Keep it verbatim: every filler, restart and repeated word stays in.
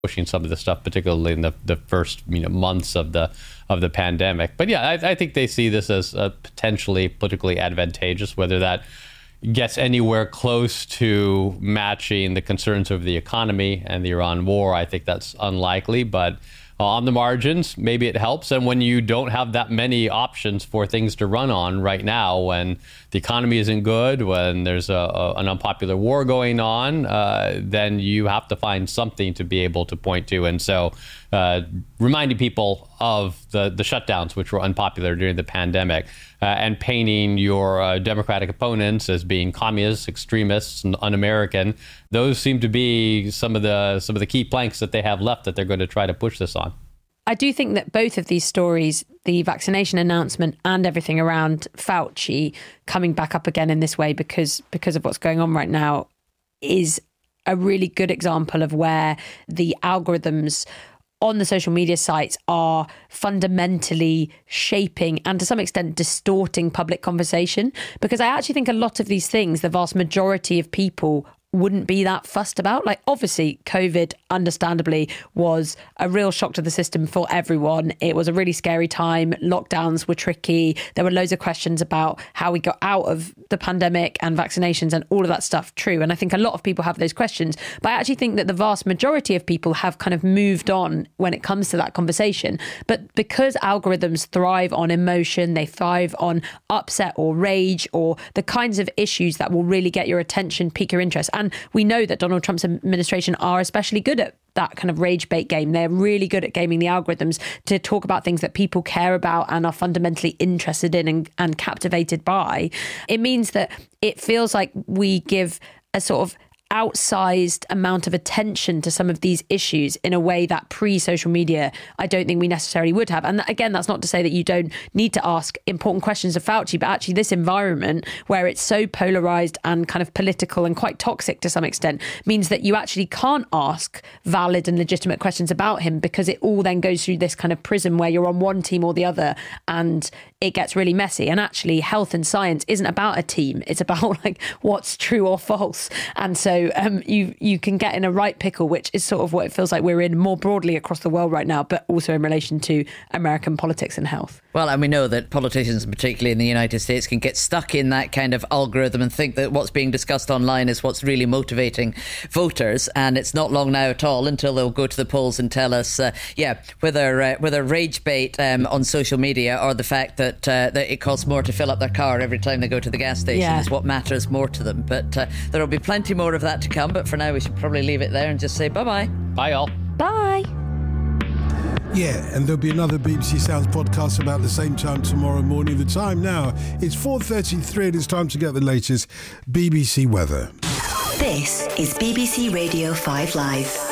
pushing some of the stuff, particularly in the, the first you know months of the of the pandemic. But yeah, I, I think they see this as uh, potentially politically advantageous. Whether that gets anywhere close to matching the concerns over the economy and the Iran war, I think that's unlikely. But on the margins, maybe it helps. And when you don't have that many options for things to run on right now, when the economy isn't good, when there's a, a, an unpopular war going on, uh, then you have to find something to be able to point to. And so uh, reminding people of the, the shutdowns, which were unpopular during the pandemic, uh, and painting your uh, Democratic opponents as being communists, extremists, and un-American, those seem to be some of the some of the key planks that they have left that they're going to try to push this on. I do think that both of these stories, the vaccination announcement and everything around Fauci coming back up again in this way because because of what's going on right now, is a really good example of where the algorithms on the social media sites are fundamentally shaping and to some extent distorting public conversation. Because I actually think a lot of these things, the vast majority of people wouldn't be that fussed about. Like, obviously, COVID, understandably, was a real shock to the system for everyone. It was a really scary time. Lockdowns were tricky. There were loads of questions about how we got out of the pandemic and vaccinations and all of that stuff. True. And I think a lot of people have those questions. But I actually think that the vast majority of people have kind of moved on when it comes to that conversation. But because algorithms thrive on emotion, they thrive on upset or rage or the kinds of issues that will really get your attention, pique your interest. And we know that Donald Trump's administration are especially good at that kind of rage bait game. They're really good at gaming the algorithms to talk about things that people care about and are fundamentally interested in and, and captivated by. It means that it feels like we give a sort of outsized amount of attention to some of these issues in a way that pre-social media I don't think we necessarily would have. And again, that's not to say that you don't need to ask important questions of Fauci, but actually this environment where it's so polarized and kind of political and quite toxic to some extent means that you actually can't ask valid and legitimate questions about him, because it all then goes through this kind of prism where you're on one team or the other and it gets really messy. And actually health and science isn't about a team. It's about like what's true or false. And so Um, you you can get in a right pickle, which is sort of what it feels like we're in more broadly across the world right now, but also in relation to American politics and health. Well, and we know that politicians, particularly in the United States, can get stuck in that kind of algorithm and think that what's being discussed online is what's really motivating voters. And it's not long now at all until they'll go to the polls and tell us, uh, yeah, whether uh, whether rage bait um, on social media or the fact that uh, that it costs more to fill up their car every time they go to the gas station yeah. is what matters more to them. But uh, there will be plenty more of that to come. But for now, we should probably leave it there and just say bye-bye. Bye, all. Bye. Yeah, and there'll be another B B C Sounds podcast about the same time tomorrow morning. The time now is four thirty-three and it's time to get the latest B B C weather. This is B B C Radio five Live.